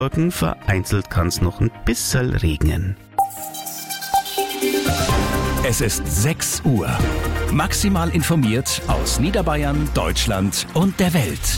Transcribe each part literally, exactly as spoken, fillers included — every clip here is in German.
Vereinzelt kann es noch ein bisschen regnen. Es ist sechs Uhr. Maximal informiert aus Niederbayern, Deutschland und der Welt.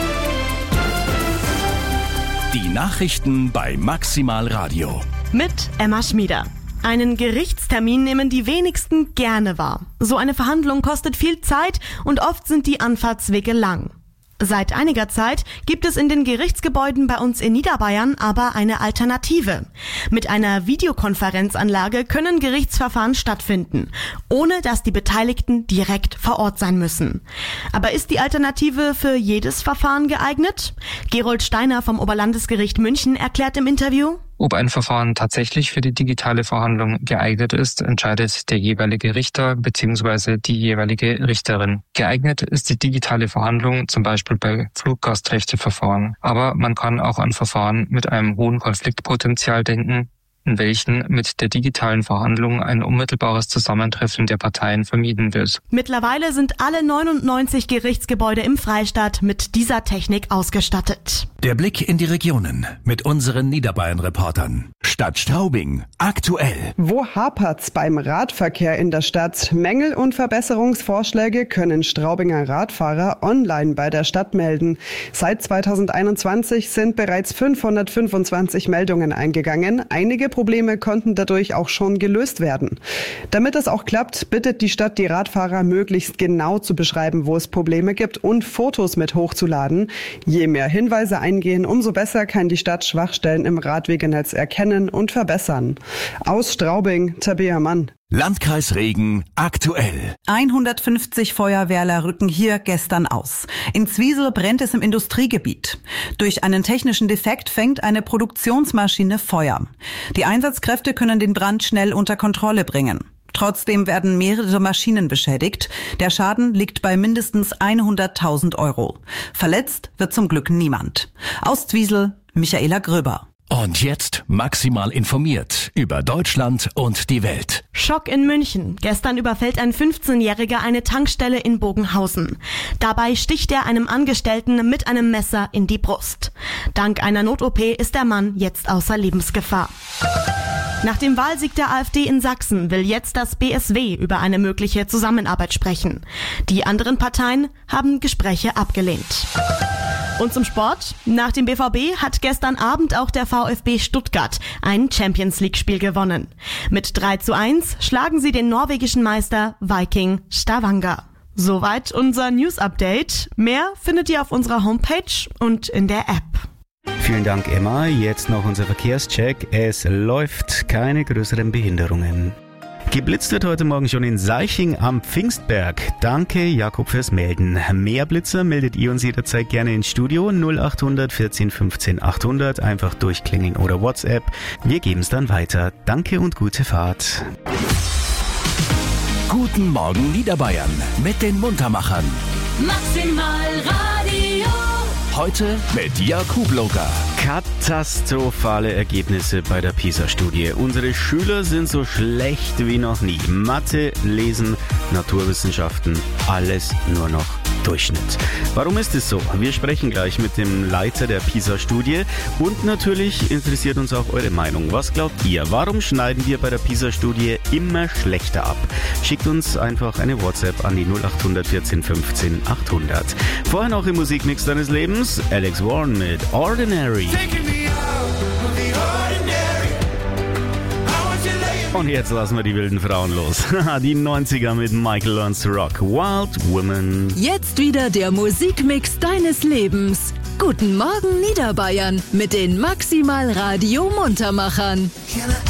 Die Nachrichten bei Maximal Radio. Mit Emma Schmieder. Einen Gerichtstermin nehmen die wenigsten gerne wahr. So eine Verhandlung kostet viel Zeit und oft sind die Anfahrtswege lang. Seit einiger Zeit gibt es in den Gerichtsgebäuden bei uns in Niederbayern aber eine Alternative. Mit einer Videokonferenzanlage können Gerichtsverfahren stattfinden, ohne dass die Beteiligten direkt vor Ort sein müssen. Aber ist die Alternative für jedes Verfahren geeignet? Gerold Steiner vom Oberlandesgericht München erklärt im Interview: Ob ein Verfahren tatsächlich für die digitale Verhandlung geeignet ist, entscheidet der jeweilige Richter bzw. die jeweilige Richterin. Geeignet ist die digitale Verhandlung zum Beispiel bei Fluggastrechteverfahren. Aber man kann auch an Verfahren mit einem hohen Konfliktpotenzial denken, in welchen mit der digitalen Verhandlung ein unmittelbares Zusammentreffen der Parteien vermieden wird. Mittlerweile sind alle neunundneunzig Gerichtsgebäude im Freistaat mit dieser Technik ausgestattet. Der Blick in die Regionen mit unseren Niederbayern-Reportern. Stadt Straubing aktuell. Wo hapert's beim Radverkehr in der Stadt? Mängel und Verbesserungsvorschläge können Straubinger Radfahrer online bei der Stadt melden. Seit zweitausendeinundzwanzig sind bereits fünfhundertfünfundzwanzig Meldungen eingegangen. Einige Probleme konnten dadurch auch schon gelöst werden. Damit es auch klappt, bittet die Stadt die Radfahrer, möglichst genau zu beschreiben, wo es Probleme gibt und Fotos mit hochzuladen. Je mehr Hinweise eingehen, umso besser kann die Stadt Schwachstellen im Radwegenetz erkennen und verbessern. Aus Straubing, Tabea Mann. Landkreis Regen aktuell. hundertfünfzig Feuerwehrler rücken hier gestern aus. In Zwiesel brennt es im Industriegebiet. Durch einen technischen Defekt fängt eine Produktionsmaschine Feuer. Die Einsatzkräfte können den Brand schnell unter Kontrolle bringen. Trotzdem werden mehrere Maschinen beschädigt. Der Schaden liegt bei mindestens hunderttausend Euro. Verletzt wird zum Glück niemand. Aus Zwiesel, Michaela Gröber. Und jetzt maximal informiert über Deutschland und die Welt. Schock in München. Gestern überfällt ein fünfzehnjähriger eine Tankstelle in Bogenhausen. Dabei sticht er einem Angestellten mit einem Messer in die Brust. Dank einer Not-O P ist der Mann jetzt außer Lebensgefahr. Nach dem Wahlsieg der AfD in Sachsen will jetzt das B S W über eine mögliche Zusammenarbeit sprechen. Die anderen Parteien haben Gespräche abgelehnt. Und zum Sport. Nach dem B V B hat gestern Abend auch der VfB Stuttgart ein Champions-League-Spiel gewonnen. Mit drei zu eins schlagen sie den norwegischen Meister Viking Stavanger. Soweit unser News-Update. Mehr findet ihr auf unserer Homepage und in der App. Vielen Dank, Emma. Jetzt noch unser Verkehrscheck. Es läuft, keine größeren Behinderungen. Geblitzt wird heute Morgen schon in Seiching am Pfingstberg. Danke, Jakob, fürs Melden. Mehr Blitzer meldet ihr uns jederzeit gerne ins Studio. null acht hundert vierzehn fünfzehn achthundert. Einfach durchklingeln oder WhatsApp. Wir geben es dann weiter. Danke und gute Fahrt. Guten Morgen Niederbayern mit den Muntermachern. Maximal Radio. Heute mit Jakub-Loga. Katastrophale Ergebnisse bei der PISA-Studie. Unsere Schüler sind so schlecht wie noch nie. Mathe, Lesen, Naturwissenschaften, alles nur noch Durchschnitt. Warum ist es so? Wir sprechen gleich mit dem Leiter der PISA-Studie und natürlich interessiert uns auch eure Meinung. Was glaubt ihr? Warum schneiden wir bei der PISA-Studie immer schlechter ab? Schickt uns einfach eine WhatsApp an die null acht hundert vierzehn fünfzehn achthundert. Vorher noch im Musikmix deines Lebens Alex Warren mit Ordinary. Und jetzt lassen wir die wilden Frauen los. Die neunziger mit Michael Learns to Rock. Wild Woman. Jetzt wieder der Musikmix deines Lebens. Guten Morgen Niederbayern mit den Maximal Radio Muntermachern.